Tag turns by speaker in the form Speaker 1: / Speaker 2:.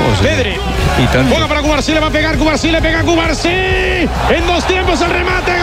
Speaker 1: Pedri.
Speaker 2: Y tanto.
Speaker 1: Juega para Cubarsí, le va a pegar Cubarsí, le pega Cubarsí. En 2 tiempos el remate.